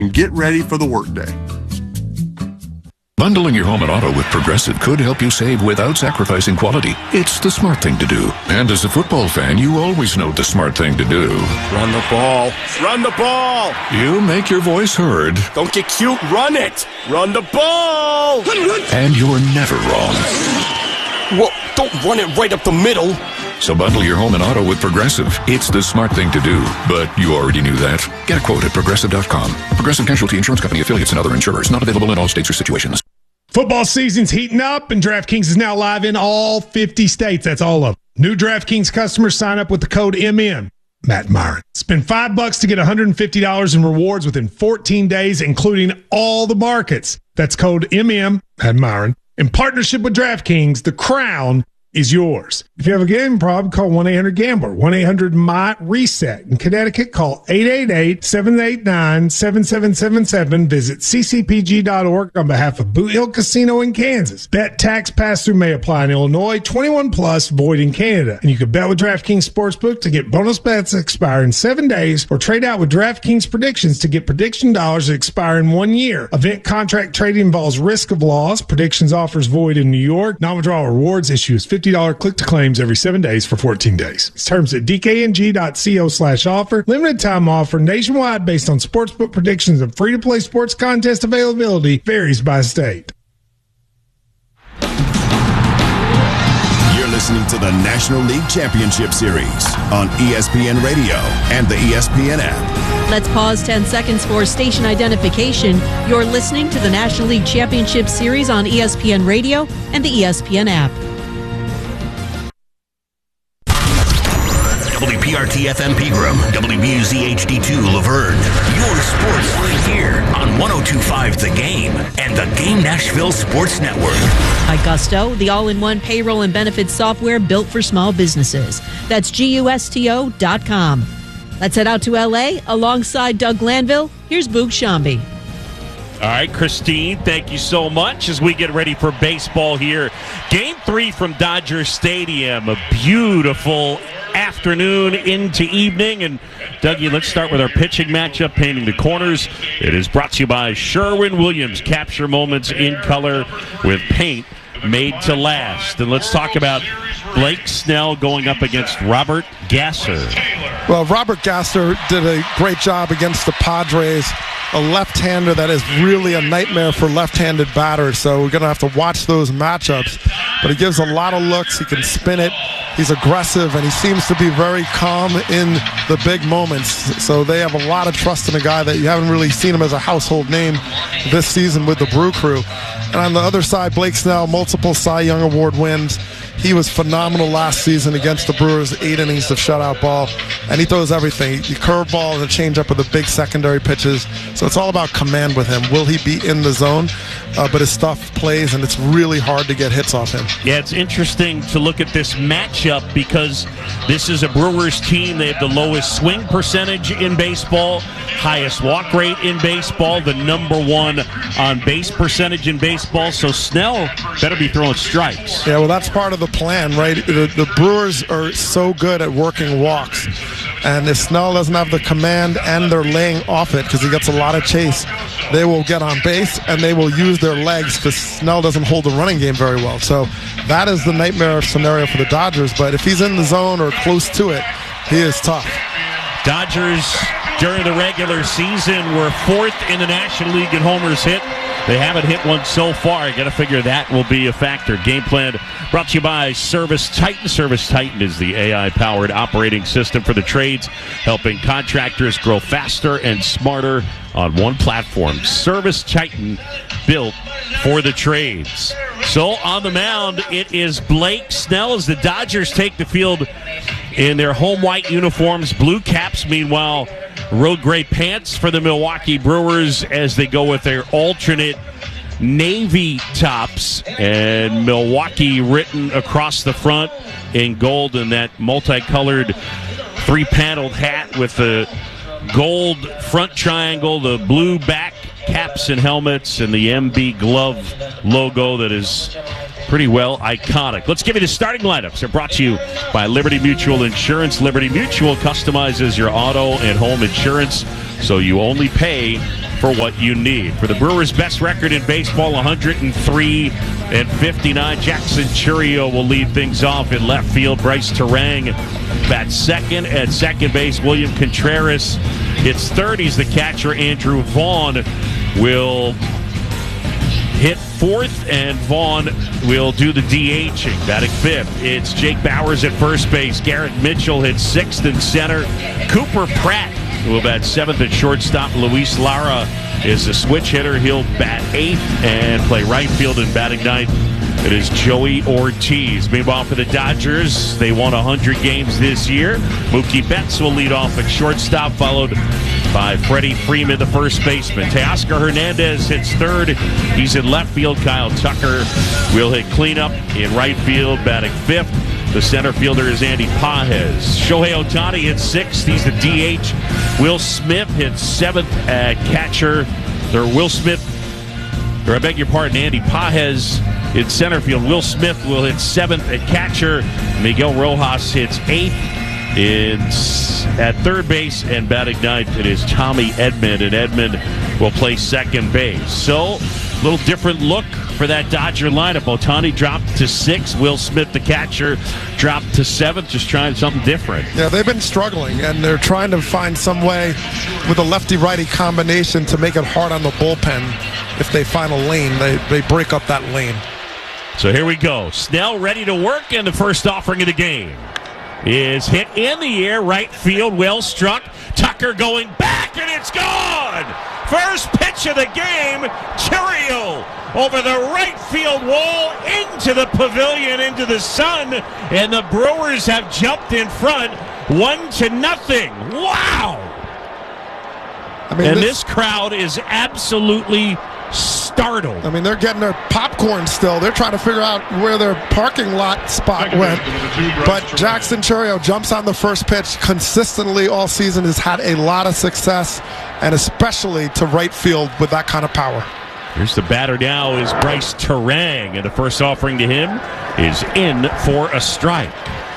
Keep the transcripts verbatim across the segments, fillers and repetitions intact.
and get ready for the workday. Bundling your home and auto with Progressive could help you save without sacrificing quality. It's the smart thing to do. And as a football fan, you always know the smart thing to do. Run the ball. Run the ball. You make your voice heard. Don't get cute. Run it. Run the ball. And you're never wrong. Well, don't run it right up the middle. So bundle your home and auto with Progressive. It's the smart thing to do. But you already knew that. Get a quote at Progressive dot com. Progressive Casualty Insurance Company affiliates and other insurers. Not available in all states or situations. Football season's heating up, and DraftKings is now live in all fifty states. That's all of them. New DraftKings customers sign up with the code M M. Matt Myron. Spend five bucks to get one hundred fifty dollars in rewards within fourteen days, including all the markets. That's code M M. Matt Myron. In partnership with DraftKings, the crown is yours. If you have a gambling problem, call one eight hundred gambler, one eight hundred M Y reset. In Connecticut, call eight eight eight, seven eight nine, seven seven seven seven. Visit c c p g dot org on behalf of Boot Hill Casino in Kansas. Bet tax pass-through may apply in Illinois, twenty-one plus, void in Canada. And you can bet with DraftKings Sportsbook to get bonus bets that expire in seven days, or trade out with DraftKings Predictions to get prediction dollars that expire in one year. Event contract trading involves risk of loss. Predictions offers void in New York. Non-withdrawal rewards issues fifty dollars click-to-claims every seven days for fourteen days. Terms at d k n g dot co slash offer. Limited time offer nationwide based on sportsbook predictions and free-to-play sports contest availability varies by state. You're listening to the National League Championship Series on E S P N Radio and the E S P N app. Let's pause ten seconds for station identification. You're listening to the National League Championship Series on E S P N Radio and the E S P N app. W P R T F M Pegram, W B U Z H D two Laverne. Your sports right here on one oh two point five The Game and the Game Nashville Sports Network. By Gusto, the all-in-one payroll and benefits software built for small businesses. That's G U S T O dot com. Let's head out to L A alongside Doug Glanville. Here's Boog Shambi. All right, Christine, thank you so much as we get ready for baseball here. Game three from Dodger Stadium. A beautiful afternoon into evening. And, Dougie, let's start with our pitching matchup, painting the corners. It is brought to you by Sherwin-Williams. Capture moments in color with paint made to last. And let's talk about Blake Snell going up against Robert Gasser. Well, Robert Gasser did a great job against the Padres. A left-hander that is really a nightmare for left-handed batters, so we're going to have to watch those matchups. But he gives a lot of looks. He can spin it. He's aggressive, and he seems to be very calm in the big moments. So they have a lot of trust in a guy that you haven't really seen him as a household name this season with the Brew Crew. And on the other side, Blake Snell, multiple Cy Young Award wins. He was phenomenal last season against the Brewers, eight innings of shutout ball, and he throws everything. The curveball and the changeup with the big secondary pitches. So it's all about command with him. Will he be in the zone? Uh, but his stuff plays, and it's really hard to get hits off him. Yeah, it's interesting to look at this matchup because this is a Brewers team. They have the lowest swing percentage in baseball, highest walk rate in baseball, the number one on base percentage in baseball. So Snell better be throwing strikes. Yeah, well, that's part of the plan, right? The, the Brewers are so good at working walks. And if Snell doesn't have the command and they're laying off it because he gets a lot of chase, they will get on base and they will use their legs because Snell doesn't hold the running game very well. So that is the nightmare scenario for the Dodgers. But if he's in the zone or close to it, he is tough. Dodgers, during the regular season, were fourth in the National League in homers hit. They haven't hit one so far. I got to figure that will be a factor. Game plan brought to you by Service Titan. Service Titan is the A I-powered operating system for the trades, helping contractors grow faster and smarter on one platform. Service Titan, built for the trades. So on the mound, it is Blake Snell as the Dodgers take the field in their home white uniforms, blue caps. Meanwhile, road gray pants for the Milwaukee Brewers as they go with their alternate navy tops, and Milwaukee written across the front in gold, and that multicolored three-paneled hat with the gold front triangle, the blue back caps and helmets, and the M B glove logo that is pretty well iconic. Let's give you the starting lineups. They're brought to you by Liberty Mutual Insurance. Liberty Mutual customizes your auto and home insurance so you only pay for what you need. For the Brewers' best record in baseball, one hundred three and fifty-nine, Jackson Chourio will lead things off in left field. Bryce Terang bats second. At second base, William Contreras hits third. He's the catcher. Andrew Vaughn will hit fourth, and Vaughn will do the DHing. Batting fifth, it's Jake Bowers at first base. Garrett Mitchell hits sixth in center. Cooper Pratt will bat seventh at shortstop. Luis Lara is the switch hitter. He'll bat eighth and play right field. In batting ninth, it is Joey Ortiz. Meanwhile, for the Dodgers, they won one hundred games this year. Mookie Betts will lead off at shortstop, followed by Freddie Freeman, the first baseman. Teoscar Hernandez hits third. He's in left field. Kyle Tucker will hit cleanup in right field, batting fifth. The center fielder is Andy Pages. Shohei Ohtani hits sixth. He's the D H. Will Smith hits seventh at catcher. Or Will Smith, or I beg your pardon, Andy Pages in center field. Will Smith will hit seventh at catcher. Miguel Rojas hits eighth in at third base, and batting ninth, it is Tommy Edman, and Edman will play second base. So, a little different look for that Dodger lineup. Ohtani dropped to sixth. Will Smith, the catcher, dropped to seventh, just trying something different. Yeah, they've been struggling, and they're trying to find some way with a lefty-righty combination to make it hard on the bullpen. If they find a lane, they, they break up that lane. So here we go. Snell ready to work, and the first offering of the game is hit in the air, right field, well struck. Tucker going back, and it's gone! First pitch of the game, Chourio over the right field wall, into the pavilion, into the sun, and the Brewers have jumped in front, one to nothing. Wow! I mean, and this, this crowd is absolutely startled. I mean, they're getting their popcorn still. They're trying to figure out where their parking lot spot went. But Jackson Chourio jumps on the first pitch consistently all season, has had a lot of success, and especially to right field with that kind of power. Here's the batter now is Bryce Terang, and the first offering to him is in for a strike.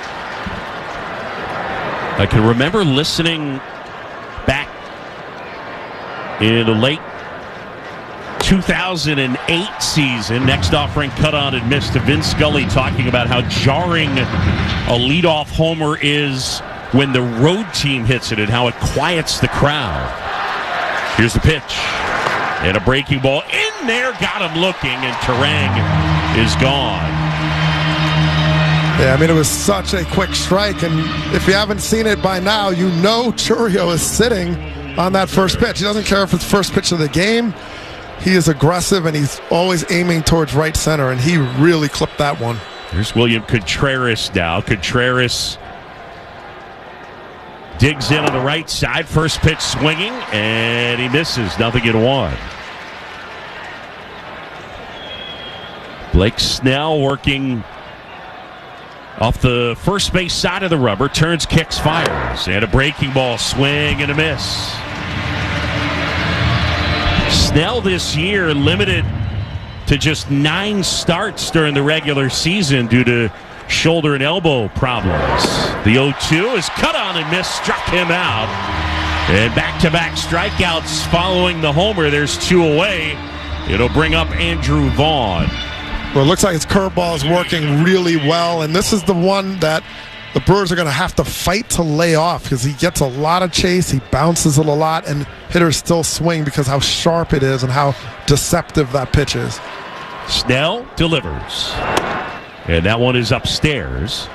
I can remember listening back in the late two thousand eight season, next offering cut on and missed, to Vince Scully, talking about how jarring a leadoff homer is when the road team hits it and how it quiets the crowd. Here's the pitch. And a breaking ball in there, got him looking, and Terang is gone. Yeah, I mean, it was such a quick strike, and if you haven't seen it by now, you know Chourio is sitting on that first pitch. He doesn't care if it's first pitch of the game. He is aggressive, and he's always aiming towards right center, and he really clipped that one. Here's William Contreras now. Contreras digs in on the right side. First pitch swinging, and he misses. Nothing in one. Blake Snell working off the first base side of the rubber. Turns, kicks, fires. And a breaking ball, swing and a miss. Snell this year limited to just nine starts during the regular season due to shoulder and elbow problems. The oh two is cut on and missed, struck him out. And back-to-back strikeouts following the homer. There's two away. It'll bring up Andrew Vaughn. Well, it looks like his curveball is working really well, and this is the one that the Brewers are going to have to fight to lay off because he gets a lot of chase, he bounces it a lot, and hitters still swing because how sharp it is and how deceptive that pitch is. Snell delivers. And that one is upstairs.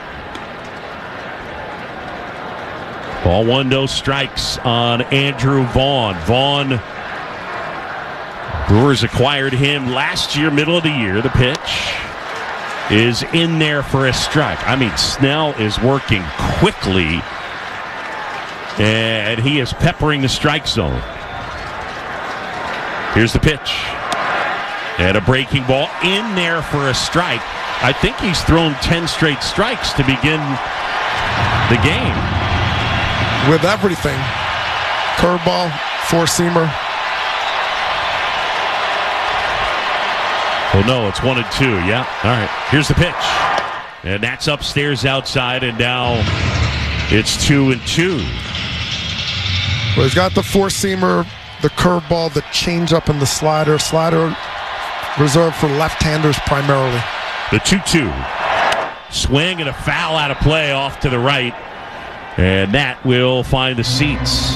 Ball one, no strikes on Andrew Vaughn. Vaughn, Brewers acquired him last year, middle of the year. The pitch is in there for a strike. I mean, Snell is working quickly, and he is peppering the strike zone. Here's the pitch. And a breaking ball in there for a strike. I think he's thrown ten straight strikes to begin the game. With everything. Curveball, four-seamer. Well, no, it's one and two. Yeah. All right. Here's the pitch. And that's upstairs outside, and now it's two and two. Well, he's got the four-seamer the curveball, the changeup, and the slider. Slider reserved for left-handers primarily. The two two. Swing and a foul out of play off to the right. And that will find the seats.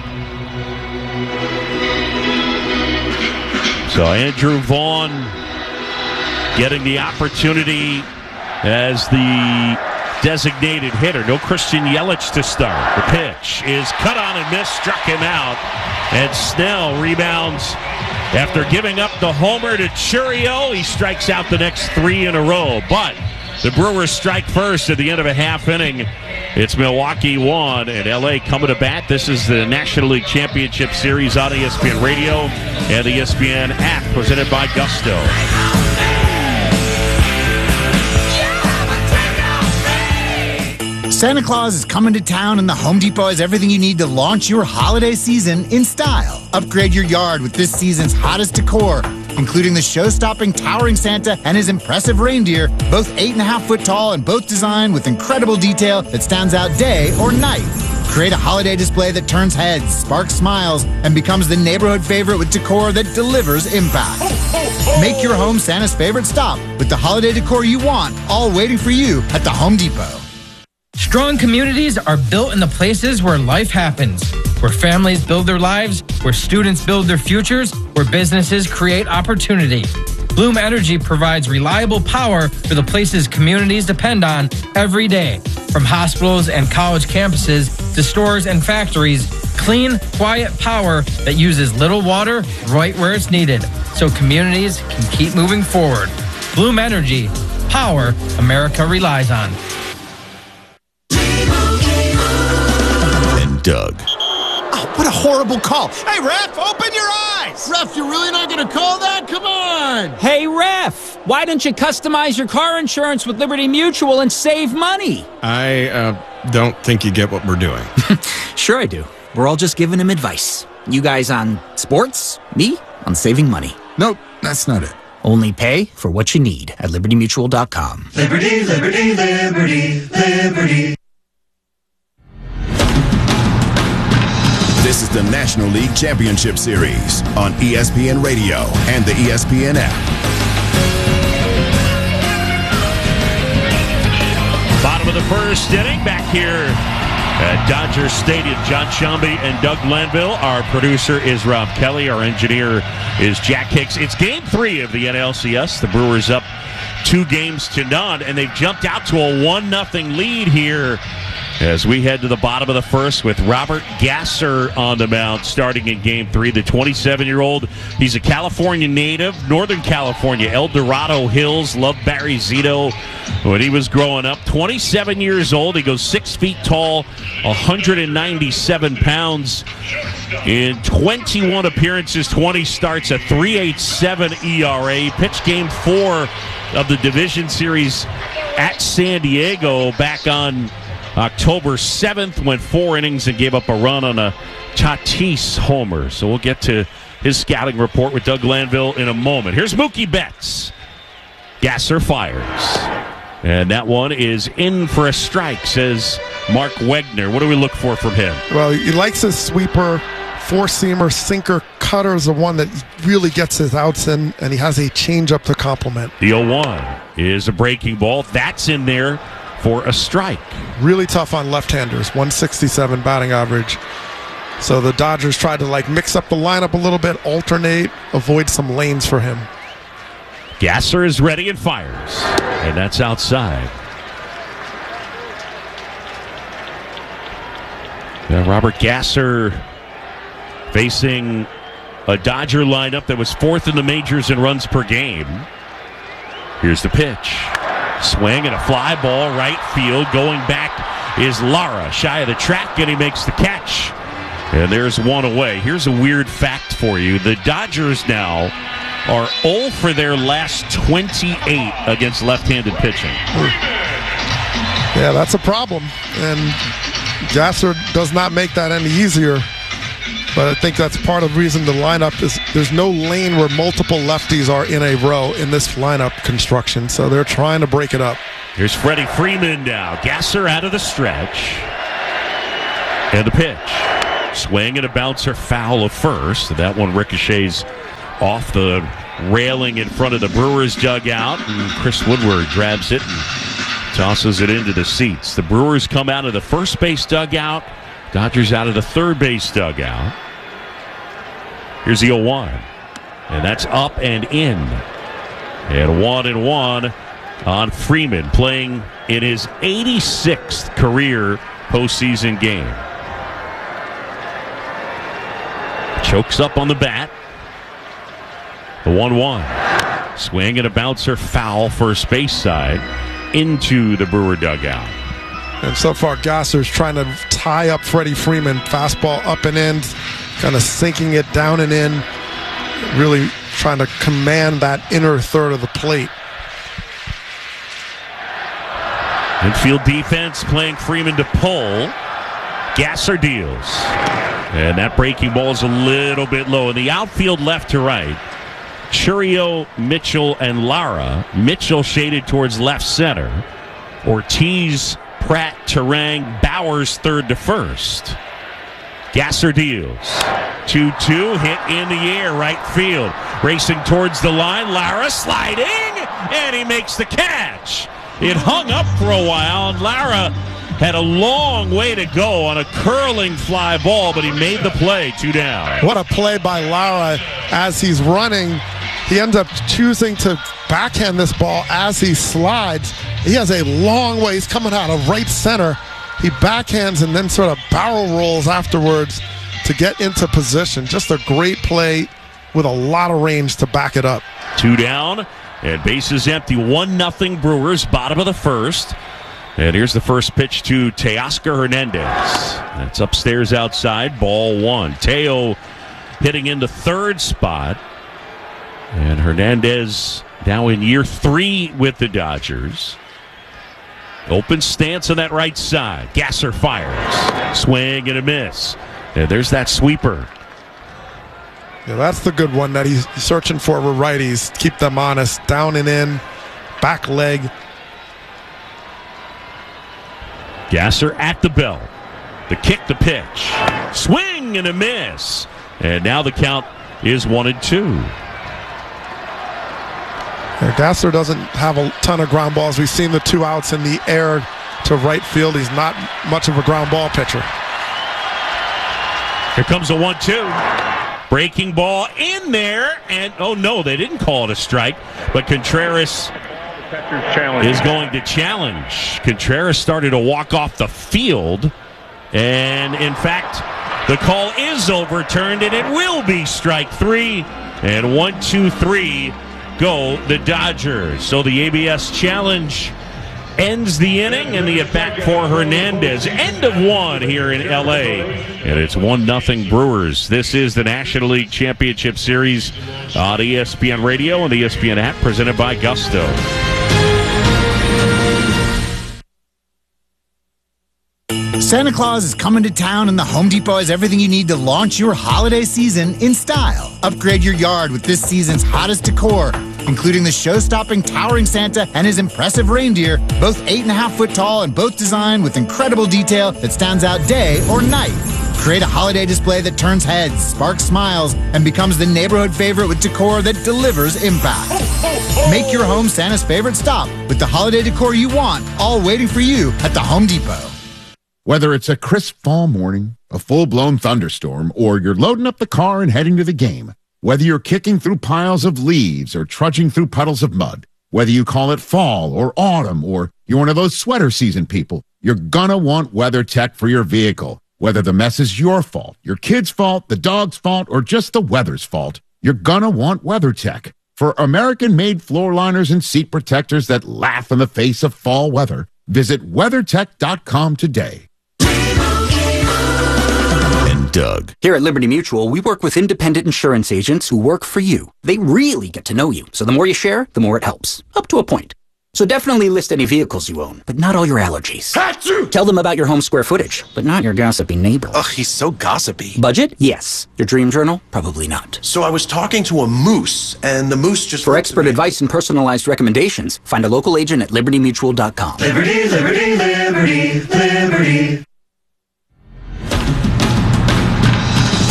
So Andrew Vaughn getting the opportunity as the designated hitter. No Christian Yelich to start. The pitch is cut on and missed, struck him out. And Snell rebounds after giving up the homer to Churio. He strikes out the next three in a row. But the Brewers strike first at the end of a half inning. It's Milwaukee one and L A coming to bat. This is the National League Championship Series on E S P N Radio and the E S P N app, presented by Gusto. Santa Claus is coming to town, and the Home Depot has everything you need to launch your holiday season in style. Upgrade your yard with this season's hottest decor, including the show-stopping towering Santa and his impressive reindeer, both eight and a half foot tall and both designed with incredible detail that stands out day or night. Create a holiday display that turns heads, sparks smiles, and becomes the neighborhood favorite with decor that delivers impact. Make your home Santa's favorite stop with the holiday decor you want, all waiting for you at the Home Depot. Strong communities are built in the places where life happens, where families build their lives, where students build their futures, where businesses create opportunity. Bloom Energy provides reliable power for the places communities depend on every day. From hospitals and college campuses to stores and factories, clean, quiet power that uses little water right where it's needed, so communities can keep moving forward. Bloom Energy, power America relies on. Doug. Oh, what a horrible call. Hey, ref, open your eyes. Ref, you're really not going to call that? Come on. Hey, ref, why don't you customize your car insurance with Liberty Mutual and save money? I uh, don't think you get what we're doing. Sure I do. We're all just giving him advice. You guys on sports, me on saving money. Nope, that's not it. Only pay for what you need at liberty mutual dot com. Liberty, liberty, liberty, liberty. This is the National League Championship Series on E S P N Radio and the E S P N app. Bottom of the first inning, back here at Dodger Stadium. John Shambi and Doug Glanville. Our producer is Rob Kelly. Our engineer is Jack Hicks. It's game three of the N L C S. The Brewers up two games to none, and they've jumped out to a one nothing lead here as we head to the bottom of the first with Robert Gasser on the mound starting in game three. The twenty-seven-year-old, he's a California native, Northern California, El Dorado Hills, loved Barry Zito when he was growing up. twenty-seven years old, he goes six feet tall, one hundred ninety-seven pounds. In twenty-one appearances, twenty starts, a three point eight seven E R A. Pitched game four of the division series at San Diego back on October seventh, went four innings and gave up a run on a Tatis homer. So we'll get to his scouting report with Doug Glanville in a moment. Here's Mookie Betts. Gasser fires. And that one is in for a strike, says Mark Wegner. What do we look for from him? Well, he likes his sweeper, four-seamer, sinker, cutter is the one that really gets his outs in, and he has a changeup to complement. The oh one is a breaking ball. That's in there for a strike. Really tough on left-handers, one sixty-seven batting average. So the Dodgers tried to like mix up the lineup a little bit, alternate, avoid some lanes for him. Gasser is ready and fires. And that's outside. Now Robert Gasser facing a Dodger lineup that was fourth in the majors in runs per game. Here's the pitch. Swing and a fly ball right field. Going back is Lara, shy of the track, and he makes the catch. And there's one away. Here's a weird fact for you. The Dodgers now are oh for their last twenty-eight against left-handed pitching. Yeah, that's a problem. And Gasser does not make that any easier. But I think that's part of the reason the lineup is there's no lane where multiple lefties are in a row in this lineup construction. So they're trying to break it up. Here's Freddie Freeman now. Gasser out of the stretch. And the pitch. Swing and a bouncer foul of first. That one ricochets off the railing in front of the Brewers dugout. And Chris Woodward grabs it and tosses it into the seats. The Brewers come out of the first base dugout. Dodgers out of the third base dugout. Here's the oh one. And that's up and in. And one and one on Freeman, playing in his eighty-sixth career postseason game. Chokes up on the bat. The one one. Swing and a bouncer foul first base side into the Brewer dugout. And so far, Gasser's trying to tie up Freddie Freeman. Fastball up and in, kind of sinking it down and in. Really trying to command that inner third of the plate. Infield defense playing Freeman to pull. Gasser deals. And that breaking ball is a little bit low. In the outfield left to right, Churio, Mitchell, and Lara. Mitchell shaded towards left center. Ortiz, Pratt, Terang, Bowers third to first. Gasser deals. two two, hit in the air, right field. Racing towards the line, Lara sliding, and he makes the catch. It hung up for a while, and Lara had a long way to go on a curling fly ball, but he made the play, two down. What a play by Lara as he's running. He ends up choosing to backhand this ball as he slides. He has a long way. He's coming out of right center. He backhands and then sort of barrel rolls afterwards to get into position. Just a great play with a lot of range to back it up. Two down, and bases empty. one nothing Brewers, bottom of the first. And here's the first pitch to Teoscar Hernandez. That's upstairs outside, ball one. Teo hitting into third spot. And Hernandez now in year three with the Dodgers. Open stance on that right side. Gasser fires. Swing and a miss. And there's that sweeper. Yeah, that's the good one that he's searching for with righties. Keep them honest. Down and in. Back leg. Gasser at the belt. The kick, the pitch. Swing and a miss. And now the count is one and two. Yeah, Gasser doesn't have a ton of ground balls. We've seen the two outs in the air to right field. He's not much of a ground ball pitcher. Here comes a one two. Breaking ball in there. And, oh, no, they didn't call it a strike. But Contreras is going to challenge. Contreras started to walk off the field. And, in fact, the call is overturned, and it will be strike three. And one, two, three. Go the Dodgers. So the A B S challenge ends the inning, and the at-bat for Hernandez. End of one here in L A. And it's one nothing Brewers. This is the National League Championship Series on E S P N Radio and the E S P N app, presented by Gusto. Santa Claus is coming to town, and the Home Depot has everything you need to launch your holiday season in style. Upgrade your yard with this season's hottest decor, including the show-stopping towering Santa and his impressive reindeer, both eight and a half foot tall and both designed with incredible detail that stands out day or night. Create a holiday display that turns heads, sparks smiles, and becomes the neighborhood favorite with decor that delivers impact. Make your home Santa's favorite stop with the holiday decor you want, all waiting for you at the Home Depot. Whether it's a crisp fall morning, a full-blown thunderstorm, or you're loading up the car and heading to the game, whether you're kicking through piles of leaves or trudging through puddles of mud, whether you call it fall or autumn, or you're one of those sweater season people, you're gonna want WeatherTech for your vehicle. Whether the mess is your fault, your kid's fault, the dog's fault, or just the weather's fault, you're gonna want WeatherTech. For American-made floor liners and seat protectors that laugh in the face of fall weather, visit WeatherTech dot com today. Doug. Here at Liberty Mutual, we work with independent insurance agents who work for you. They really get to know you, so the more you share, the more it helps. Up to a point. So definitely list any vehicles you own, but not all your allergies. Achoo! Tell them about your home square footage, but not your gossipy neighbor. Ugh, he's so gossipy. Budget? Yes. Your dream journal? Probably not. So I was talking to a moose, and the moose just... For expert advice and personalized recommendations, find a local agent at Liberty Mutual dot com. Liberty, liberty, liberty, liberty.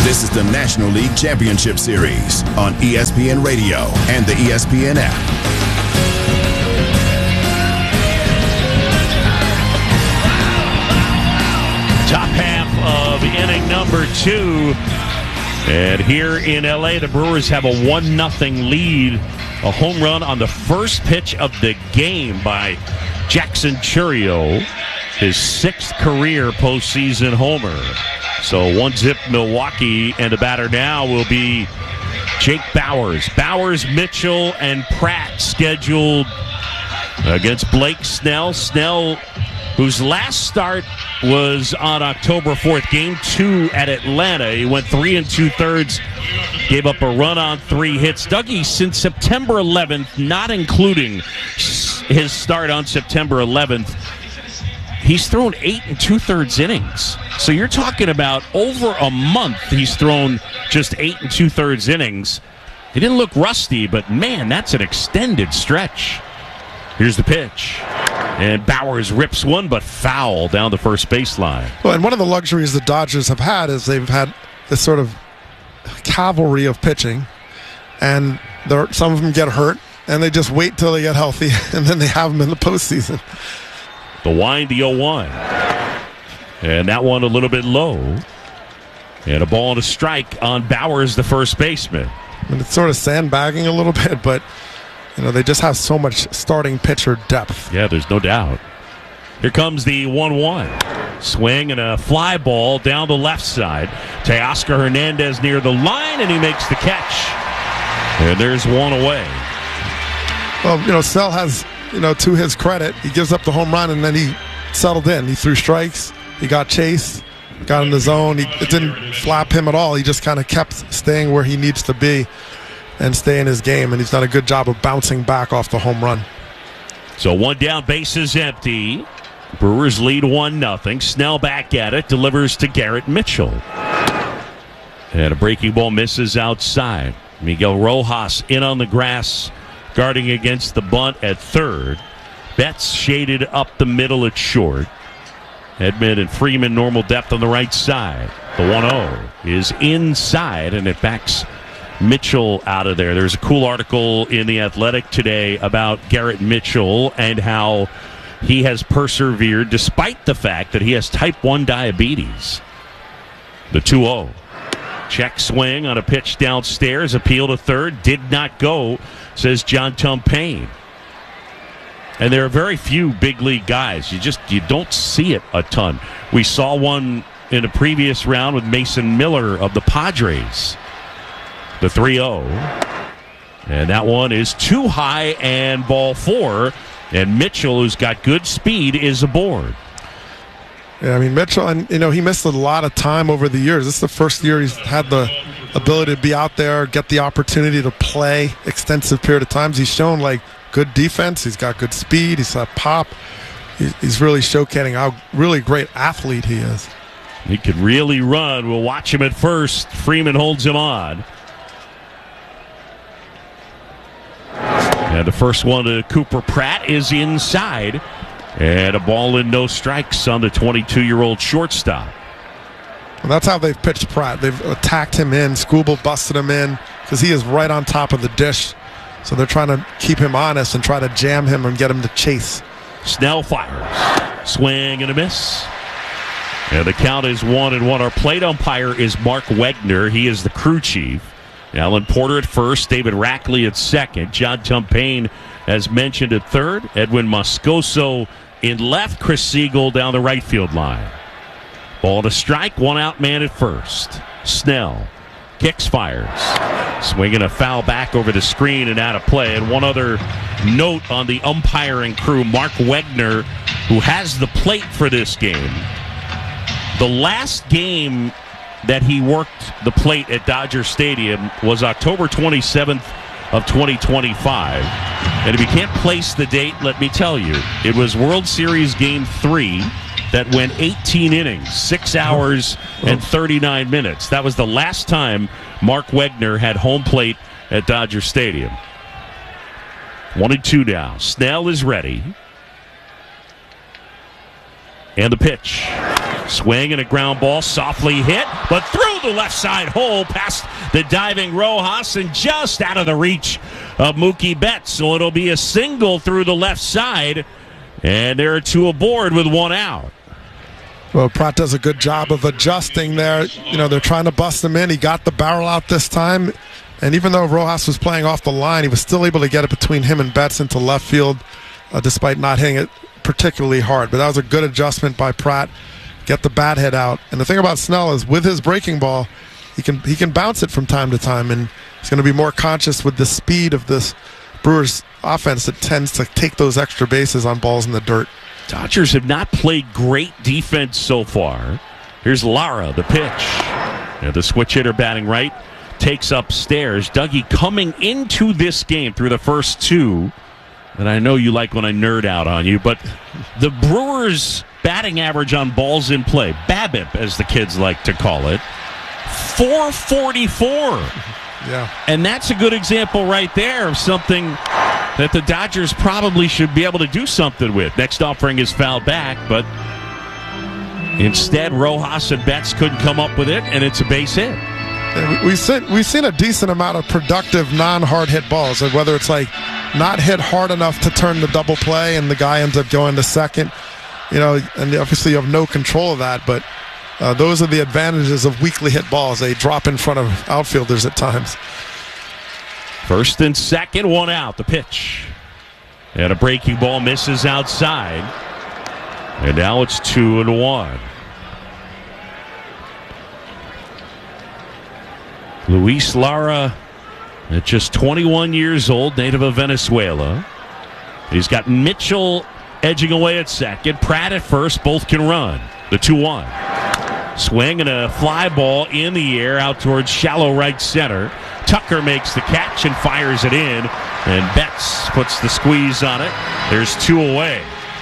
This is the National League Championship Series on E S P N Radio and the E S P N app. Top half of inning number two. And here in L A, the Brewers have a one nothing lead. A home run on the first pitch of the game by Jackson Chourio, his sixth career postseason homer. So one zip Milwaukee, and the batter now will be Jake Bauers. Bauers, Mitchell, and Pratt scheduled against Blake Snell. Snell, whose last start was on October fourth, game two at Atlanta. He went three and two-thirds, gave up a run on three hits. Dougie, since September eleventh, not including his start on September eleventh, he's thrown eight and two-thirds innings. So you're talking about over a month he's thrown just eight and two-thirds innings. He didn't look rusty, but man, that's an extended stretch. Here's the pitch. And Bauers rips one, but foul down the first baseline. Well, and one of the luxuries the Dodgers have had is they've had this sort of cavalry of pitching, and some of them get hurt, and they just wait till they get healthy, and then they have them in the postseason. The wind, the oh one. And that one a little bit low. And a ball and a strike on Bauers, the first baseman. And it's sort of sandbagging a little bit, but you know, they just have so much starting pitcher depth. Yeah, there's no doubt. Here comes the one one. Swing and a fly ball down the left side. Teoscar Hernandez near the line, and he makes the catch. And there's one away. Well, you know, Snell has, you know, to his credit, he gives up the home run, and then he settled in. He threw strikes. He got chased. Got in the zone. He, it didn't flap him at all. He just kind of kept staying where he needs to be and stay in his game, and he's done a good job of bouncing back off the home run. So one down, bases empty. Brewers lead one nothing. Snell back at it, delivers to Garrett Mitchell. And a breaking ball misses outside. Miguel Rojas in on the grass, guarding against the bunt at third. Betts shaded up the middle at short. Edman and Freeman normal depth on the right side. The one oh is inside, and it backs Mitchell out of there. There's a cool article in The Athletic today about Garrett Mitchell and how he has persevered despite the fact that he has type one diabetes. The two oh. Check swing on a pitch downstairs. Appeal to third. Did not go, says John Tumpane. And there are very few big league guys. You just you don't see it a ton. We saw one in a previous round with Mason Miller of the Padres. The three oh. And that one is too high and ball four. And Mitchell, who's got good speed, is aboard. Yeah, I mean, Mitchell, and you know, he missed a lot of time over the years. This is the first year he's had the ability to be out there, get the opportunity to play extensive period of times. He's shown like good defense. He's got good speed. He's got pop. He's really showcasing how really great athlete he is. He could really run. We'll watch him at first. Freeman holds him on. And the first one to Cooper Pratt is inside. And a ball in, no strikes on the twenty-two-year-old shortstop. Well, that's how they've pitched Pratt. They've attacked him in. Skubal busted him in because he is right on top of the dish. So they're trying to keep him honest and try to jam him and get him to chase. Snell fires. Swing and a miss. And the count is one and one. Our plate umpire is Mark Wegner. He is the crew chief. Alan Porter at first, David Rackley at second, John Tumpane, as mentioned, at third, Edwin Moscoso in left, Chris Siegel down the right field line. Ball to strike, one out man at first. Snell kicks, fires. Swinging a foul back over the screen and out of play. And one other note on the umpiring crew, Mark Wegner, who has the plate for this game. The last game that he worked the plate at Dodger Stadium was October twenty-seventh of twenty twenty-five. And if you can't place the date, let me tell you, it was World Series Game three that went eighteen innings, six hours and thirty-nine minutes. That was the last time Mark Wegner had home plate at Dodger Stadium. One and two now. Snell is ready. And the pitch. Swing and a ground ball, softly hit, but through the left side hole, past the diving Rojas, and just out of the reach of Mookie Betts. So it'll be a single through the left side, and there are two aboard with one out. Well, Pratt does a good job of adjusting there. You know, they're trying to bust him in. He got the barrel out this time, and even though Rojas was playing off the line, he was still able to get it between him and Betts into left field, uh, despite not hitting it particularly hard. But that was a good adjustment by Pratt. Get the bat head out. And the thing about Snell is with his breaking ball, he can he can bounce it from time to time, and he's going to be more conscious with the speed of this Brewers offense that tends to take those extra bases on balls in the dirt. Dodgers have not played great defense so far. Here's Lara, the pitch. And the switch hitter batting right takes upstairs. Dougie coming into this game through the first two, and I know you like when I nerd out on you, but the Brewers' batting average on balls in play, BABIP as the kids like to call it, four forty-four. Yeah. And that's a good example right there of something that the Dodgers probably should be able to do something with. Next offering is fouled back, but instead Rojas and Betts couldn't come up with it, and it's a base hit. We've seen, we've seen a decent amount of productive non-hard hit balls, whether it's like not hit hard enough to turn the double play and the guy ends up going to second. You know, and obviously you have no control of that, but uh, those are the advantages of weakly hit balls. They drop in front of outfielders at times. First and second, one out. The pitch. And a breaking ball misses outside. And now it's two and one. Luis Lara, at just twenty-one years old, native of Venezuela. He's got Mitchell edging away at second. Pratt at first. Both can run. The two one. Swing and a fly ball in the air out towards shallow right center. Tucker makes the catch and fires it in. And Betts puts the squeeze on it. There's two away.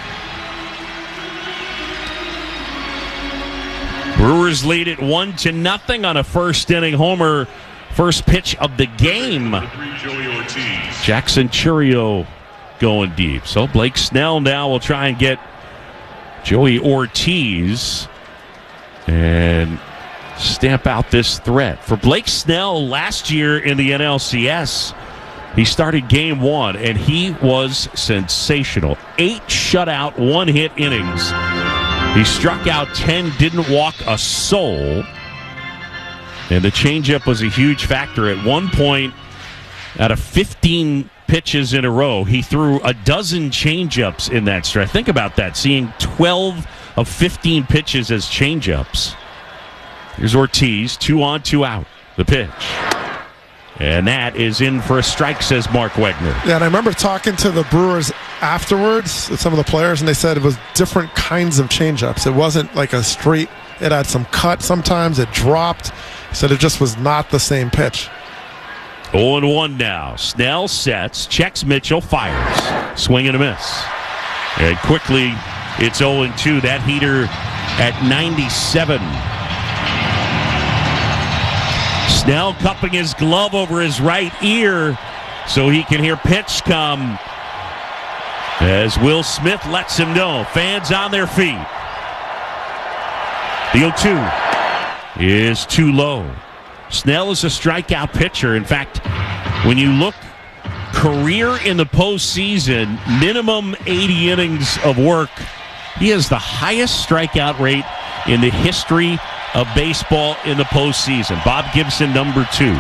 Brewers lead it one to nothing on a first inning homer. First pitch of the game. Jackson Chourio going deep. So Blake Snell now will try and get Joey Ortiz and stamp out this threat. For Blake Snell, last year in the N L C S, he started game one, and he was sensational. Eight shutout, one hit innings. He struck out ten, didn't walk a soul. And the changeup was a huge factor. At one point, out of fifteen pitches in a row, he threw a dozen changeups in that stretch. Think about that, seeing twelve of fifteen pitches as changeups. Here's Ortiz, two on, two out. The pitch. And that is in for a strike, says Mark Wegner. Yeah, and I remember talking to the Brewers afterwards with some of the players, and they said it was different kinds of changeups. It wasn't like a straight, it had some cut sometimes, it dropped. He said it just was not the same pitch. oh and one now. Snell sets, checks Mitchell, fires. Swing and a miss. And quickly, it's oh and two. That heater at ninety-seven. Snell cupping his glove over his right ear so he can hear pitch come as Will Smith lets him know. Fans on their feet. The oh two is too low. Snell is a strikeout pitcher. In fact, when you look career in the postseason, minimum eighty innings of work, he has the highest strikeout rate in the history of baseball in the postseason. Bob Gibson, number two.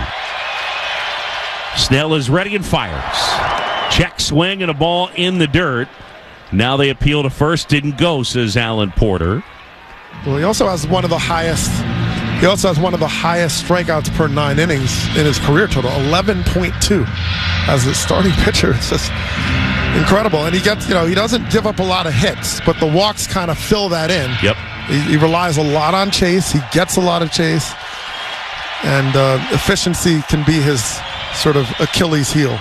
Snell is ready and fires. Check swing and a ball in the dirt. Now they appeal to first. Didn't go, says Alan Porter. Well, he also has one of the highest. He also has one of the highest strikeouts per nine innings in his career total, eleven point two. As a starting pitcher, it's just incredible. And he gets, you know, he doesn't give up a lot of hits, but the walks kind of fill that in. Yep. He, he relies a lot on chase. He gets a lot of chase. And uh, efficiency can be his sort of Achilles heel.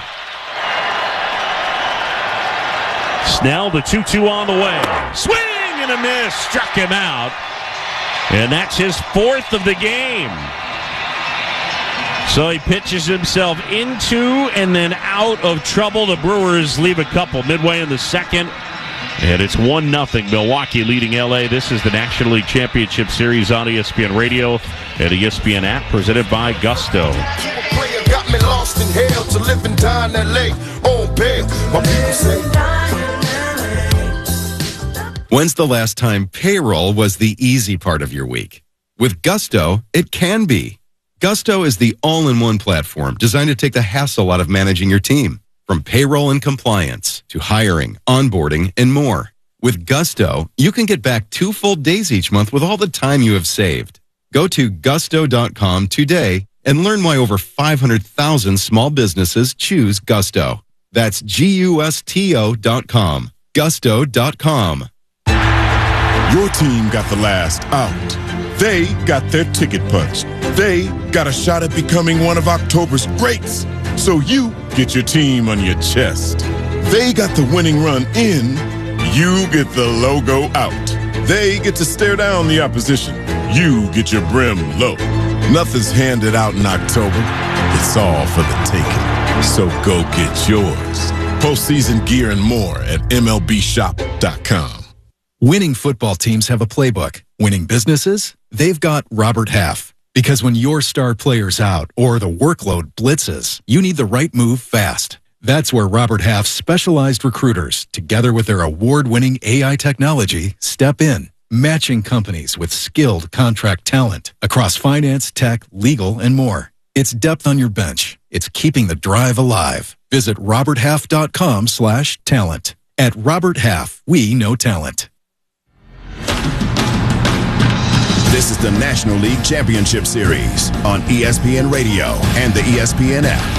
Snell, the two two on the way. Swing and a miss. Struck him out. And that's his fourth of the game. So he pitches himself into and then out of trouble. The Brewers leave a couple midway in the second. And it's one nothing. Milwaukee leading L A. This is the National League Championship Series on E S P N Radio and the E S P N app, presented by Gusto. Got me lost in hell to living down L A on bail. My people say. When's the last time payroll was the easy part of your week? With Gusto, it can be. Gusto is the all-in-one platform designed to take the hassle out of managing your team. From payroll and compliance to hiring, onboarding, and more. With Gusto, you can get back two full days each month with all the time you have saved. Go to gusto dot com today and learn why over five hundred thousand small businesses choose Gusto. That's G U S T O dot com. gusto dot com. Your team got the last out. They got their ticket punched. They got a shot at becoming one of October's greats. So you get your team on your chest. They got the winning run in. You get the logo out. They get to stare down the opposition. You get your brim low. Nothing's handed out in October. It's all for the taking. So go get yours. Postseason gear and more at M L B shop dot com. Winning football teams have a playbook. Winning businesses? They've got Robert Half. Because when your star player's out or the workload blitzes, you need the right move fast. That's where Robert Half's specialized recruiters, together with their award-winning A I technology, step in, matching companies with skilled contract talent across finance, tech, legal, and more. It's depth on your bench. It's keeping the drive alive. Visit robert half dot com slash talent. At Robert Half, we know talent. This is the National League Championship Series on E S P N Radio and the E S P N app.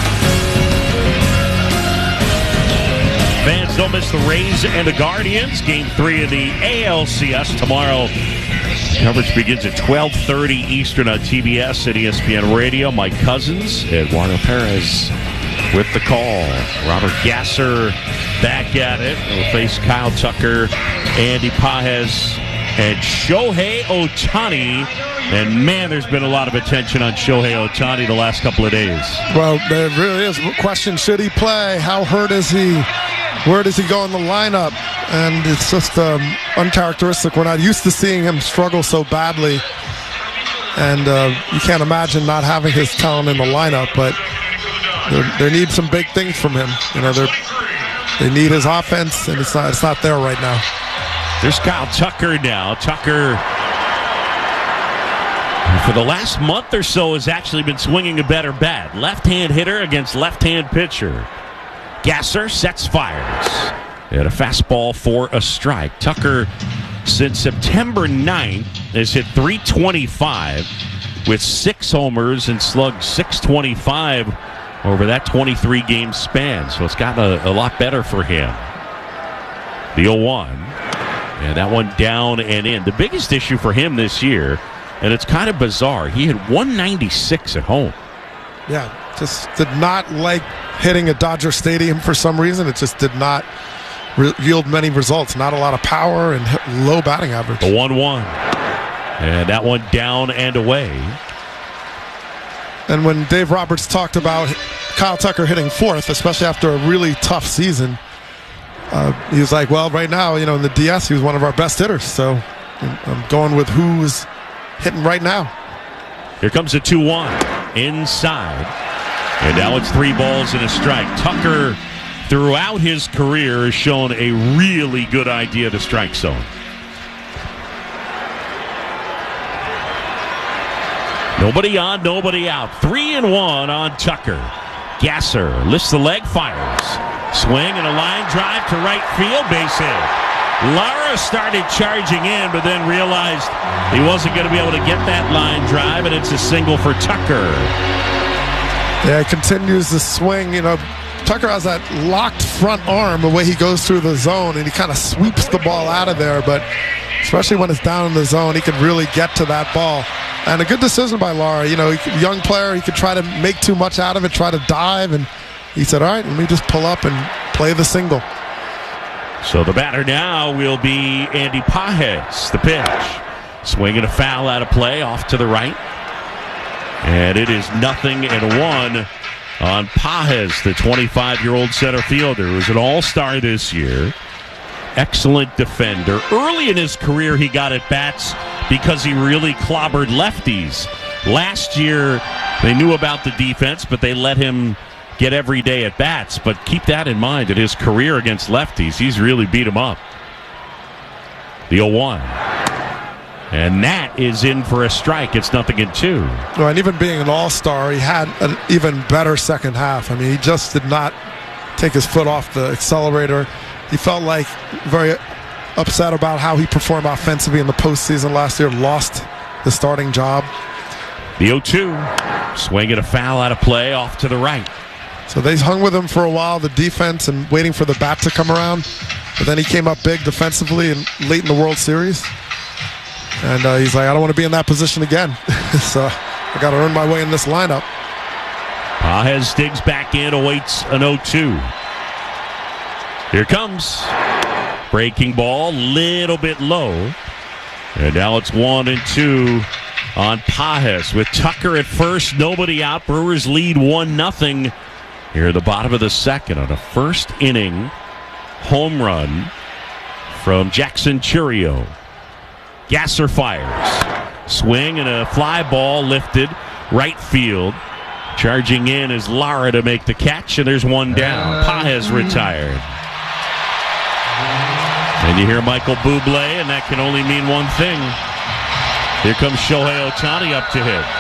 Fans, don't miss the Rays and the Guardians. Game three of the A L C S tomorrow. Coverage begins at twelve thirty Eastern on T B S and E S P N Radio. Mike Cousins, Eduardo Perez with the call. Robert Gasser back at it. We'll face Kyle Tucker, Andy Pages, and Shohei Ohtani. And, man, there's been a lot of attention on Shohei Ohtani the last couple of days. Well, there really is a question. Should he play? How hurt is he? Where does he go in the lineup? And it's just um, uncharacteristic. We're not used to seeing him struggle so badly. And uh, you can't imagine not having his talent in the lineup. But they need some big things from him. You know, they need his offense, and it's not, it's not there right now. There's Kyle Tucker now. Tucker, for the last month or so, has actually been swinging a better bat. Left-hand hitter against left-hand pitcher. Gasser sets fires. And a fastball for a strike. Tucker, since September ninth, has hit three twenty-five with six homers and slugged six twenty-five over that twenty-three game span. So it's gotten a, a lot better for him. The oh one. And that one down and in. The biggest issue for him this year, and it's kind of bizarre, he had one ninety-six at home. Yeah, just did not like hitting at Dodger Stadium for some reason. It just did not re- yield many results. Not a lot of power and low batting average. The one one. And that one down and away. And when Dave Roberts talked about Kyle Tucker hitting fourth, especially after a really tough season, Uh, he was like, well, right now, you know, in the D S, he was one of our best hitters. So I'm going with who's hitting right now. Here comes a two one inside. And now it's three balls and a strike. Tucker, throughout his career, has shown a really good idea of the strike zone. Nobody on, nobody out. Three and one on Tucker. Gasser lifts the leg, fires. Swing and a line drive to right field, base hit. Lara started charging in, but then realized he wasn't going to be able to get that line drive, and it's a single for Tucker. Yeah, continues the swing. You know, Tucker has that locked front arm the way he goes through the zone, and he kind of sweeps the ball out of there, but especially when it's down in the zone, he could really get to that ball. And a good decision by Lara. You know, young player, he could try to make too much out of it, try to dive, and he said, all right, let me just pull up and play the single. So the batter now will be Andy Pages. The pitch. Swinging a foul out of play off to the right. And it is nothing and one on Pages, the twenty-five-year-old center fielder, who's an all-star this year. excellent defender. Early in his career, he got at bats because he really clobbered lefties. Last year, they knew about the defense, but they let him get every day at bats. But keep that in mind in his career against lefties. He's really beat him up. The oh one. And that is in for a strike. It's nothing in two. Well, and even being an all-star, he had an even better second half. I mean, he just did not take his foot off the accelerator. He felt like very upset about how he performed offensively in the postseason last year, lost the starting job. The oh two. Swinging a foul out of play off to the right. So they hung with him for a while, the defense, and waiting for the bat to come around. But then he came up big defensively and late in the World Series. And uh, he's like, I don't want to be in that position again. So I got to earn my way in this lineup. Pages digs back in, awaits an oh two. Here comes. Breaking ball, little bit low. And now it's one and two on Pages. With Tucker at first, nobody out. Brewers lead one nothing here at the bottom of the second on a first inning home run from Jackson Chourio. Gasser fires. Swing and a fly ball lifted right field. Charging in is Lara to make the catch, and there's one down. Pages retired. And you hear Michael Bublé, and that can only mean one thing. Here comes Shohei Ohtani up to hit.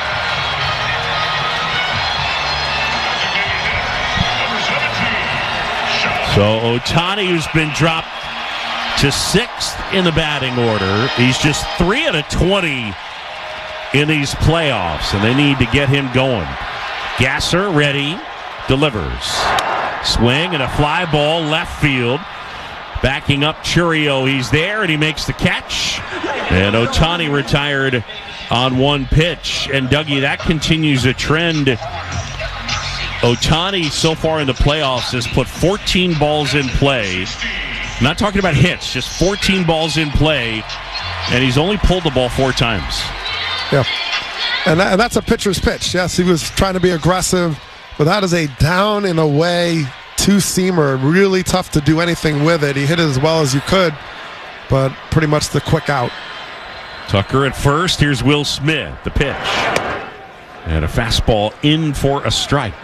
So Ohtani, who's been dropped to sixth in the batting order. He's just three out of twenty in these playoffs, and they need to get him going. Gasser ready, delivers. Swing and a fly ball left field. Backing up Chourio, he's there, and he makes the catch. And Ohtani retired on one pitch. And Dougie, that continues a trend. Ohtani, so far in the playoffs, has put fourteen balls in play. I'm not talking about hits, just fourteen balls in play, and he's only pulled the ball four times. Yeah, and, that, and that's a pitcher's pitch. Yes, he was trying to be aggressive, but that is a down and away two-seamer. Really tough to do anything with it. He hit it as well as you could, but pretty much the quick out. Tucker at first. Here's Will Smith, the pitch. And a fastball in for a strike.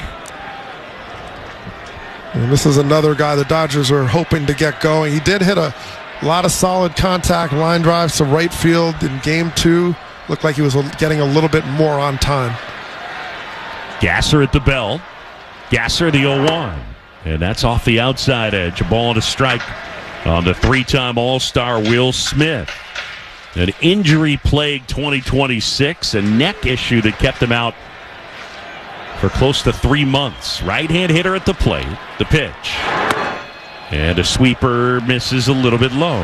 And this is another guy the Dodgers are hoping to get going. He did hit a lot of solid contact line drives to right field in game two. Looked like he was getting a little bit more on time. Gasser at the bell. Gasser the oh one. And that's off the outside edge. A ball and a strike on the three-time All-Star Will Smith. An injury-plagued twenty twenty-six, a neck issue that kept him out for close to three months. Right-hand hitter at the plate. The pitch. And a sweeper misses a little bit low.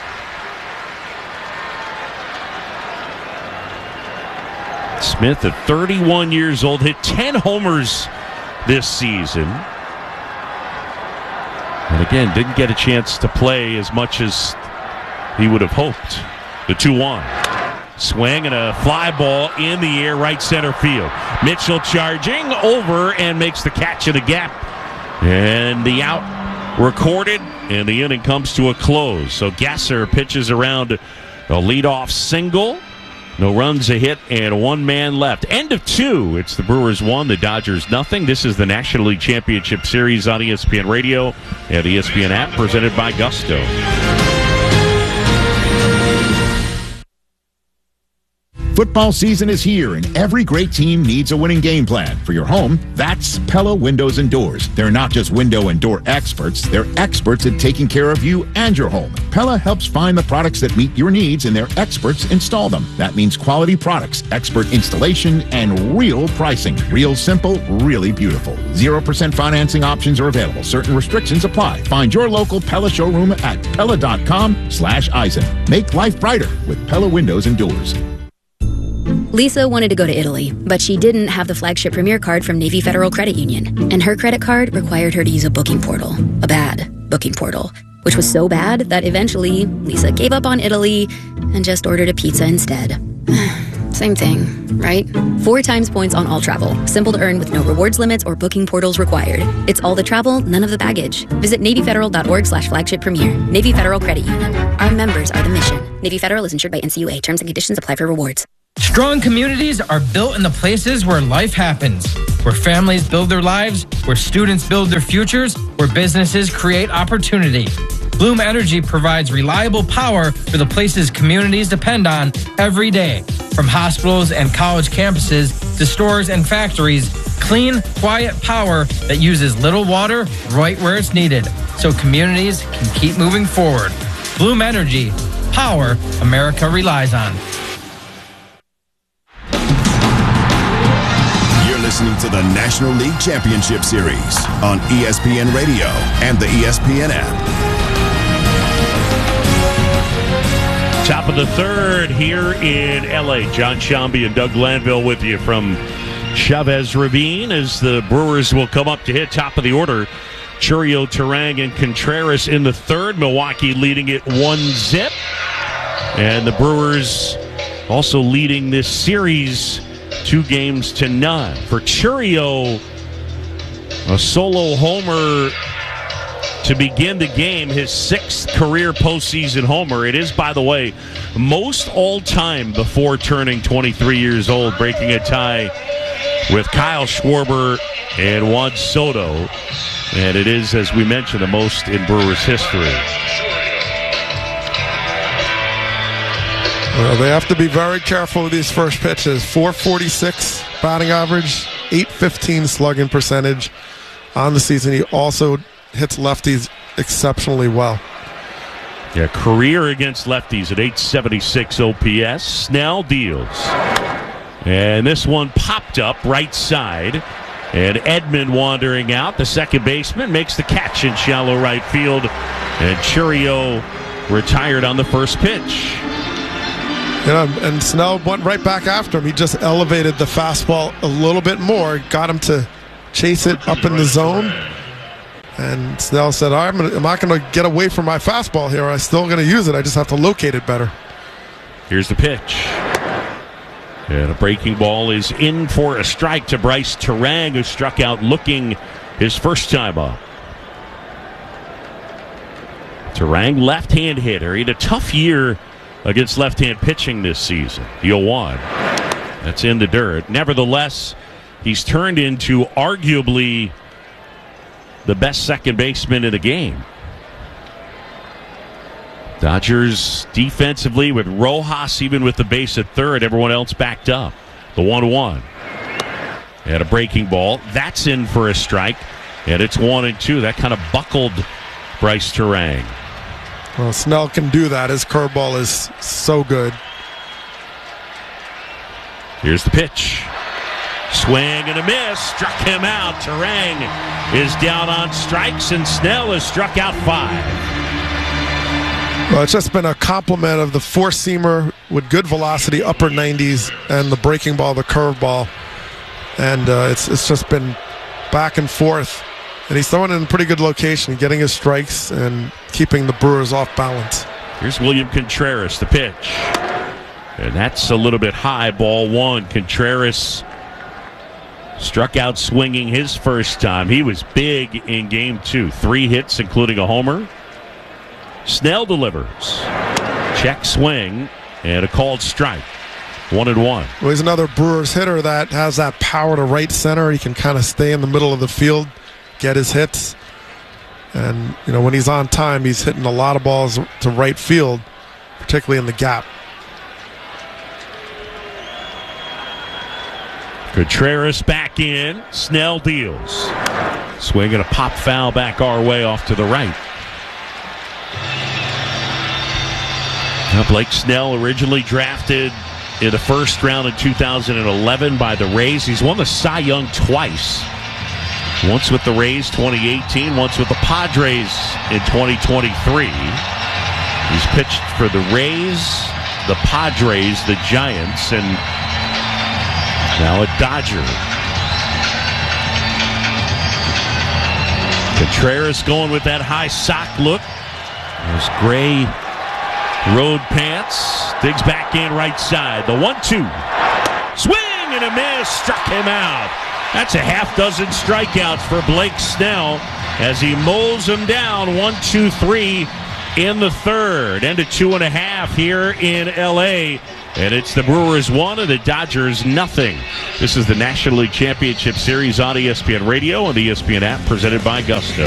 Smith at thirty-one years old, hit ten homers this season. And again, didn't get a chance to play as much as he would have hoped. The two one. Swing and a fly ball in the air, right center field. Mitchell charging over and makes the catch of the gap. And the out recorded, and the inning comes to a close. So Gasser pitches around a leadoff single. No runs, a hit, and one man left. End of two. It's the Brewers one, the Dodgers nothing. This is the National League Championship Series on E S P N Radio and the E S P N app, presented by Gusto. Football season is here, and every great team needs a winning game plan. For your home, that's Pella Windows and Doors. They're not just window and door experts, they're experts at taking care of you and your home. Pella helps find the products that meet your needs, and their experts install them. That means quality products, expert installation, and real pricing. Real simple, really beautiful. zero percent financing options are available. Certain restrictions apply. Find your local Pella showroom at Pella.com slash Eisen. Make life brighter with Pella Windows and Doors. Lisa wanted to go to Italy, but she didn't have the flagship Premier card from Navy Federal Credit Union, and her credit card required her to use a booking portal, a bad booking portal, which was so bad that eventually Lisa gave up on Italy and just ordered a pizza instead. Same thing, right? Four times points on all travel. Simple to earn with no rewards limits or booking portals required. It's all the travel, none of the baggage. Visit NavyFederal.org slash flagship premier. Navy Federal Credit Union. Our members are the mission. Navy Federal is insured by N C U A. Terms and conditions apply for rewards. Strong communities are built in the places where life happens, where families build their lives, where students build their futures, where businesses create opportunity. Bloom Energy provides reliable power for the places communities depend on every day. From hospitals and college campuses to stores and factories, clean, quiet power that uses little water right where it's needed, so communities can keep moving forward. Bloom Energy, power America relies on. You're listening to the National League Championship Series on E S P N Radio and the E S P N app. Top of the third here in L A. John Sciambi and Doug Glanville with you from Chavez Ravine as the Brewers will come up to hit top of the order. Chourio, Turang, and Contreras in the third. Milwaukee leading it one zip. And the Brewers also leading this series two games to none. For Chourio, a solo homer to begin the game, his sixth career postseason homer. It is, by the way, most all-time before turning twenty-three years old, breaking a tie with Kyle Schwarber and Juan Soto. And it is, as we mentioned, the most in Brewers history. Well, they have to be very careful with these first pitches. four forty-six batting average, eight fifteen slugging percentage on the season. He also hits lefties exceptionally well. Yeah, career against lefties at eight seventy-six O P S. Snell deals. And this one popped up right side. And Edman wandering out. The second baseman makes the catch in shallow right field. And Chourio retired on the first pitch. Yeah, and Snell went right back after him. He just elevated the fastball a little bit more, got him to chase it up in the zone. And Snell said, I'm, gonna, I'm not going to get away from my fastball here. I'm still going to use it. I just have to locate it better. Here's the pitch. And a breaking ball is in for a strike to Bryce Turang, who struck out looking his first time up. Turang, left-hand hitter. He had a tough year against left-hand pitching this season. The oh one. That's in the dirt. Nevertheless, he's turned into arguably the best second baseman in the game. Dodgers defensively with Rojas, even with the base at third, everyone else backed up. The one one. And a breaking ball. That's in for a strike. And it's one and two. That kind of buckled Bryce Turang. Well, Snell can do that. His curveball is so good. Here's the pitch. Swing and a miss. Struck him out. Turang is down on strikes, and Snell has struck out five. Well, it's just been a compliment of the four-seamer with good velocity, upper nineties, and the breaking ball, the curveball. And uh, it's it's just been back and forth. And he's throwing it in a pretty good location, getting his strikes and keeping the Brewers off balance. Here's William Contreras, the pitch. And that's a little bit high, ball one. Contreras struck out swinging his first time. He was big in game two. Three hits, including a homer. Snell delivers. Check swing and a called strike. One and one. Well, he's another Brewers hitter that has that power to right center. He can kind of stay in the middle of the field, get his hits. And, you know, when he's on time, he's hitting a lot of balls to right field, particularly in the gap. Contreras back in. Snell deals. Swing and a pop foul back our way off to the right. Now Blake Snell, originally drafted in the first round in two thousand eleven by the Rays. He's won the Cy Young twice. Once with the Rays twenty eighteen, once with the Padres in twenty twenty-three. He's pitched for the Rays, the Padres, the Giants, and now a Dodger. Contreras going with that high sock look. Those gray road pants. Diggs back in right side. The one two. Swing and a miss. Struck him out. That's a half dozen strikeouts for Blake Snell as he mows him down. One, two, three in the third. And a two and a half here in L A. And it's the Brewers one and the Dodgers nothing. This is the National League Championship Series on E S P N Radio and the E S P N app, presented by Gusto.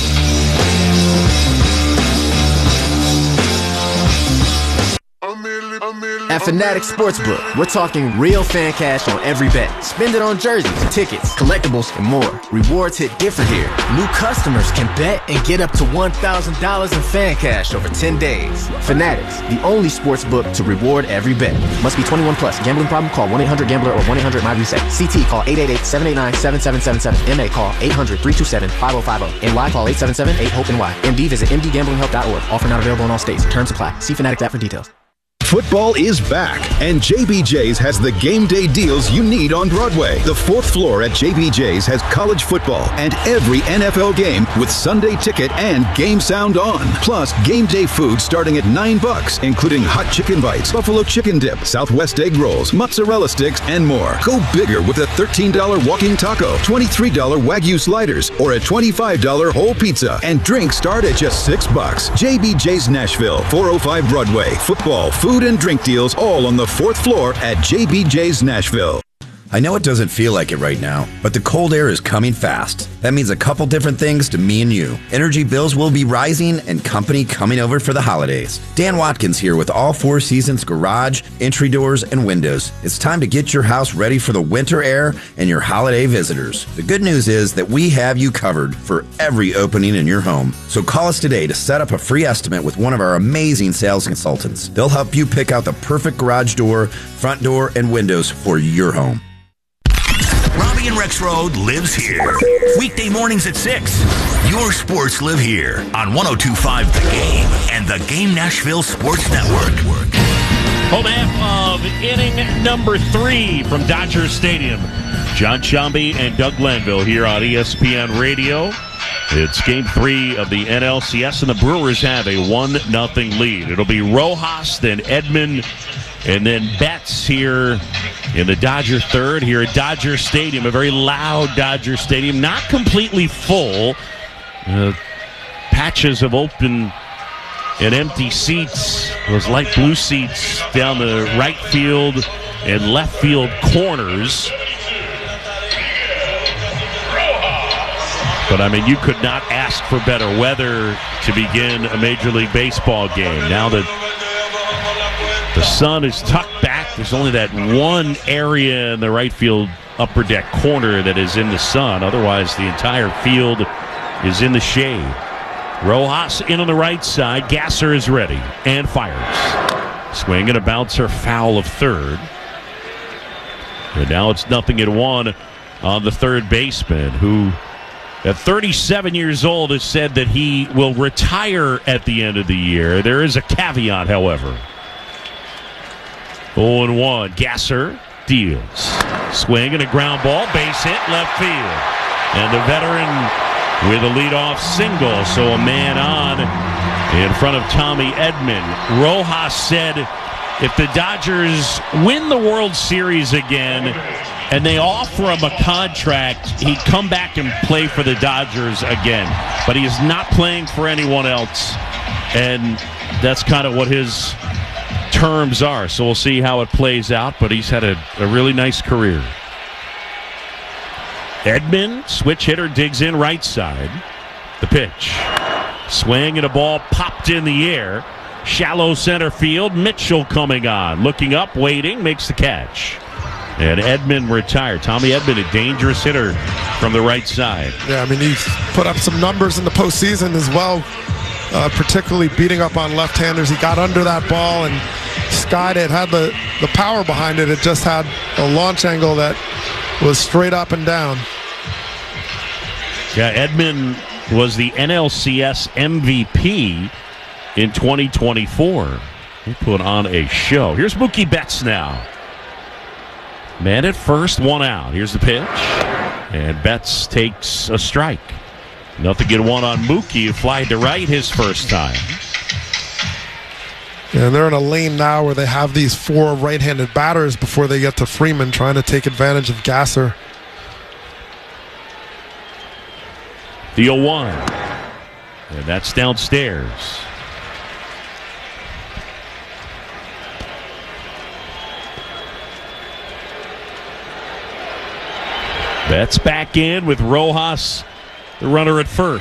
At Fanatics Sportsbook, we're talking real fan cash on every bet. Spend it on jerseys, tickets, collectibles, and more. Rewards hit different here. New customers can bet and get up to one thousand dollars in fan cash over ten days. Fanatics, the only sportsbook to reward every bet. Must be twenty-one plus. Gambling problem? Call one eight hundred gambler or one eight hundred my reset. C T call eight eight eight, seven eight nine, seven seven seven seven. M A call eight hundred, three two seven, five oh five oh. N Y call eight seven seven, eight hope N Y. M D visit m d gambling help dot org. Offer not available in all states. Terms apply. See Fanatics app for details. Football is back, and J B J's has the game day deals you need on Broadway. The fourth floor at J B J's has college football and every N F L game with Sunday ticket and game sound on. Plus, game day food starting at nine bucks, including hot chicken bites, buffalo chicken dip, Southwest egg rolls, mozzarella sticks, and more. Go bigger with a thirteen dollar walking taco, twenty-three dollar Wagyu sliders, or a twenty-five dollar whole pizza. And drinks start at just six bucks. J B J's Nashville, four oh five Broadway. Football, food, and drink deals all on the fourth floor at J B J's Nashville. I know it doesn't feel like it right now, but the cold air is coming fast. That means a couple different things to me and you. Energy bills will be rising and company coming over for the holidays. Dan Watkins here with All Four Seasons Garage, entry doors, and windows. It's time to get your house ready for the winter air and your holiday visitors. The good news is that we have you covered for every opening in your home. So call us today to set up a free estimate with one of our amazing sales consultants. They'll help you pick out the perfect garage door, front door, and windows for your home. Robbie and Rexroad lives here. Weekday mornings at six. Your sports live here on one oh two point five The Game and the Game Nashville Sports Network. Home half of inning number three from Dodger Stadium. John Sciambi and Doug Glanville here on E S P N Radio. It's game three of the N L C S, and the Brewers have a one nothing lead. It'll be Rojas, then Edman, and then Betts here in the Dodger third here at Dodger Stadium, a very loud Dodger Stadium, not completely full. Uh, patches of open and empty seats, those light blue seats down the right field and left field corners. But, I mean, you could not ask for better weather to begin a Major League Baseball game. Now that the sun is tucked back, there's only that one area in the right field upper deck corner that is in the sun. Otherwise, the entire field is in the shade. Rojas in on the right side. Gasser is ready and fires. Swing and a bouncer, foul of third. And now it's nothing at one on the third baseman, who at thirty-seven years old has said that he will retire at the end of the year. There is a caveat, however. oh and one. Gasser deals. Swing and a ground ball. Base hit, left field. And the veteran with a leadoff single. So a man on in front of Tommy Edman. Rojas said if the Dodgers win the World Series again and they offer him a contract, he'd come back and play for the Dodgers again. But he is not playing for anyone else. And that's kind of what his terms are. So we'll see how it plays out. But he's had a, a really nice career. Edman, switch hitter, digs in right side. The pitch. Swing and a ball popped in the air. Shallow center field. Mitchell coming on. Looking up, waiting, makes the catch. And Edman retired. Tommy Edman, a dangerous hitter from the right side. Yeah, I mean, he's put up some numbers in the postseason as well, uh, particularly beating up on left-handers. He got under that ball and skied it, had the, the power behind it. It just had a launch angle that was straight up and down. Yeah, Edman was the N L C S M V P in twenty twenty-four. He put on a show. Here's Mookie Betts now. Man at first, one out. Here's the pitch. And Betts takes a strike. Nothing in one on Mookie, who flied to right his first time. And they're in a lane now where they have these four right-handed batters before they get to Freeman, trying to take advantage of Gasser. The oh one. And that's downstairs. Betts back in with Rojas, the runner at first.